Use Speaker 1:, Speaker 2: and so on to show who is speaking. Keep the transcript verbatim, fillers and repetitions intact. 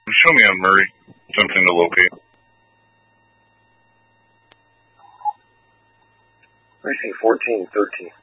Speaker 1: Show me on Murray. Something to locate.
Speaker 2: Precinct fourteen thirteen.